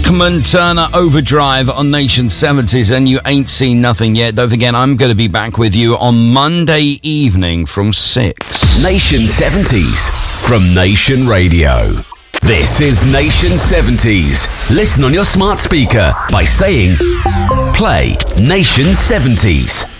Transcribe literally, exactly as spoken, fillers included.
Bachman Turner Overdrive on Nation seventies, and you ain't seen nothing yet. Don't forget, I'm going to be back with you on Monday evening from six. Nation seventies from Nation Radio. This is Nation seventies. Listen on your smart speaker by saying, play Nation seventies.